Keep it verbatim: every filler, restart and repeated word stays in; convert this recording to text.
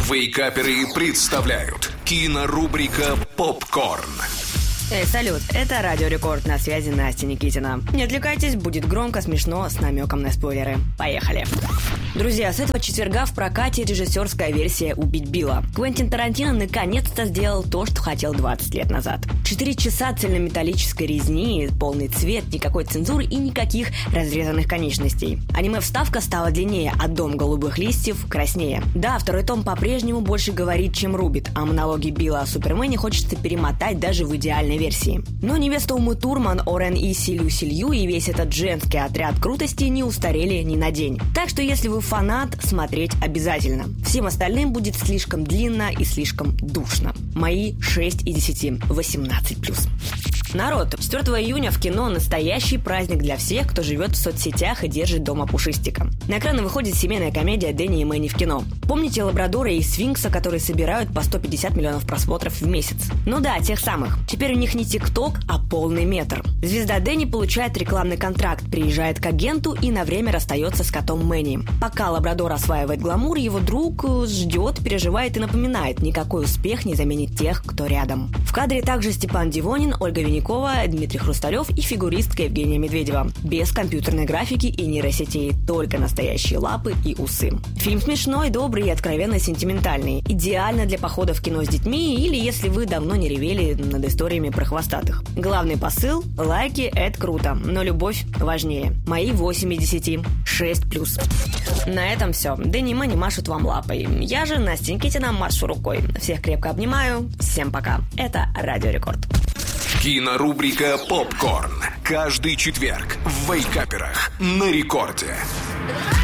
Вейкаперы представляют кинорубрика «Попкорн». Эй, салют, это Радио Рекорд, на связи Настя Никитина. Не отвлекайтесь, будет громко, смешно, с намеком на спойлеры. Поехали. Друзья, с этого четверга в прокате режиссерская версия «Убить Билла». Квентин Тарантино наконец-то сделал то, что хотел двадцать лет назад. Четыре часа цельнометаллической резни, полный цвет, никакой цензуры и никаких разрезанных конечностей. Аниме-вставка стала длиннее, а «Дом голубых листьев» краснее. Да, второй том по-прежнему больше говорит, чем рубит, а монологи Билла о Супермене хочется перемотать даже в идеальной версии. Но невеста Умы Турман, Орен и Силю Силью и весь этот женский отряд крутости не устарели ни на день. Так что если вы фанат, смотреть обязательно. Всем остальным будет слишком длинно и слишком душно. Мои шесть из десяти, восемнадцать плюс. Народ, четвёртого июня в кино настоящий праздник для всех, кто живет в соцсетях и держит дома пушистика. На экраны выходит семейная комедия Дэнни и Мэнни в кино. Помните лабрадора и сфинкса, которые собирают по сто пятьдесят миллионов просмотров в месяц? Ну да, тех самых. Теперь у них не ТикТок, а полный метр. Звезда Дэнни получает рекламный контракт, приезжает к агенту и на время расстается с котом Мэнни. Пока лабрадор осваивает гламур, его друг ждет, переживает и напоминает: никакой успех не заменит тех, кто рядом. В кадре также Степан Дивонин, Ольга Винникова, Дмитрий Хрусталев и фигуристка Евгения Медведева. Без компьютерной графики и нейросетей, только настоящие лапы и усы. Фильм смешной, добрый и откровенно сентиментальный. Идеально для похода в кино с детьми или если вы давно не ревели над историями про хвостатых. Главный посыл – лайки – это круто, но любовь важнее. Мои восемь из десяти, шесть плюс. На этом все. Дэнни и Мэнни машут вам лапой. Я же, Настя Никитина, машу рукой. Всех крепко обнимаю. Всем пока. Это Радио Рекорд. Кинорубрика «Попкорн». Каждый четверг в Вейкаперах на Рекорде.